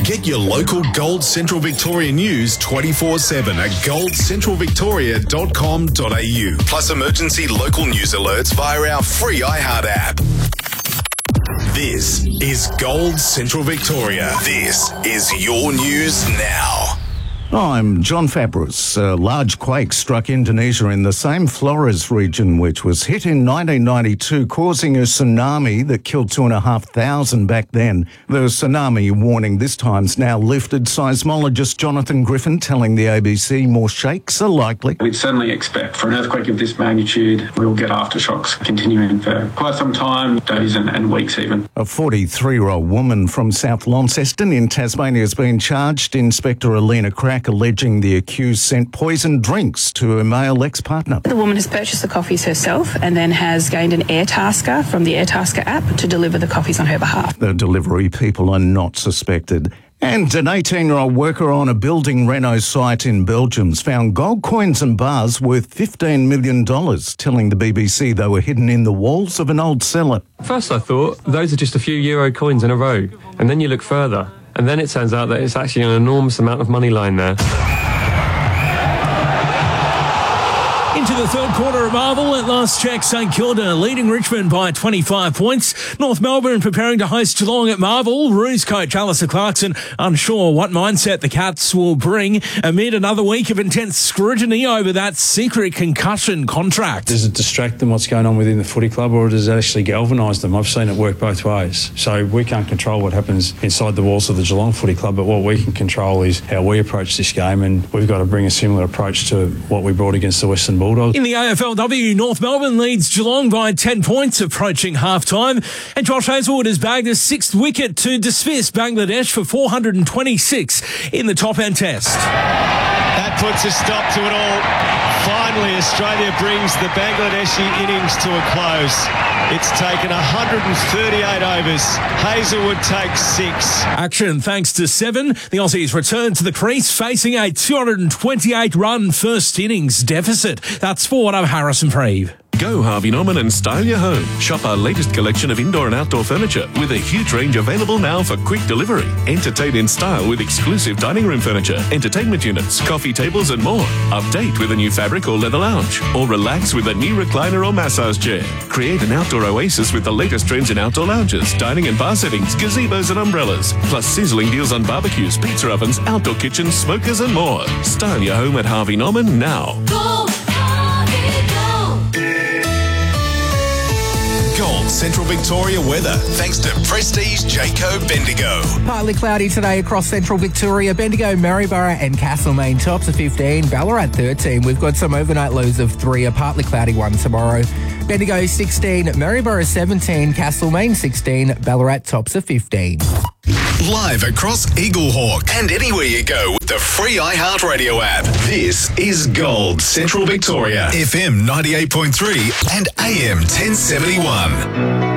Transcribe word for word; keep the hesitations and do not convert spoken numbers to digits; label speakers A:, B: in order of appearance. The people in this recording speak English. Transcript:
A: Get your local Gold Central Victoria news twenty-four seven at gold central victoria dot com dot a u. Plus emergency local news alerts via our free iHeart app. This is Gold Central Victoria. This is your news now.
B: I'm John Fabris. A large quake struck Indonesia in the same Flores region, which was hit in nineteen ninety-two, causing a tsunami that killed two and a half thousand back then. The tsunami warning this time's now lifted. Seismologist Jonathan Griffin telling the A B C more shakes are likely.
C: We'd certainly expect for an earthquake of this magnitude, we'll get aftershocks continuing for quite some time, days and, and weeks even.
B: A forty-three-year-old woman from South Launceston in Tasmania has been charged. Inspector Alina Crack alleging the accused sent poisoned drinks to a male ex-partner.
D: The woman has purchased the coffees herself and then has gained an Airtasker from the Airtasker app to deliver the coffees on her behalf.
B: The delivery people are not suspected. And an eighteen-year-old worker on a building reno site in Belgium's found gold coins and bars worth fifteen million dollars, telling the B B C they were hidden in the walls of an old cellar.
E: First I thought, those are just a few euro coins in a row. And then you look further, and then it turns out that it's actually an enormous amount of money lying there.
F: Into the third quarter of Marvel, at last check, St Kilda leading Richmond by twenty-five points. North Melbourne preparing to host Geelong at Marvel. Roos coach Alistair Clarkson unsure what mindset the Cats will bring amid another week of intense scrutiny over that secret concussion contract.
G: Does it distract them what's going on within the footy club, or does it actually galvanise them? I've seen it work both ways. So we can't control what happens inside the walls of the Geelong Footy Club, but what we can control is how we approach this game, and we've got to bring a similar approach to what we brought against the Western Bulldogs.
F: In the A F L W, North Melbourne leads Geelong by ten points approaching half-time, and Josh Hazlewood has bagged a sixth wicket to dismiss Bangladesh for four hundred twenty-six in the top-end test.
H: That puts a stop to it all. Finally, Australia brings the Bangladeshi innings to a close. It's taken one hundred thirty-eight overs. Hazlewood takes six.
F: Action thanks to seven. The Aussies return to the crease facing a two hundred twenty-eight run first innings deficit. That's sport. I'm Harrison Preeve.
I: Go Harvey Norman and style your home. Shop our latest collection of indoor and outdoor furniture with a huge range available now for quick delivery. Entertain in style with exclusive dining room furniture, entertainment units, coffee tables and more. Update with a new fabric or leather lounge, or relax with a new recliner or massage chair. Create an outdoor oasis with the latest trends in outdoor lounges, dining and bar settings, gazebos and umbrellas, plus sizzling deals on barbecues, pizza ovens, outdoor kitchens, smokers and more. Style your home at Harvey Norman now.
A: Gold Central Victoria weather, thanks to Prestige Jayco Bendigo.
J: Partly cloudy today across Central Victoria. Bendigo, Maryborough and Castlemaine tops of fifteen. Ballarat thirteen. We've got some overnight lows of three. A partly cloudy one tomorrow. Bendigo sixteen. Maryborough seventeen. Castlemaine sixteen. Ballarat tops of fifteen.
A: Live across Eaglehawk and anywhere you go with the free iHeartRadio app. This is Gold Central Victoria, F M ninety-eight point three and A M ten seventy-one.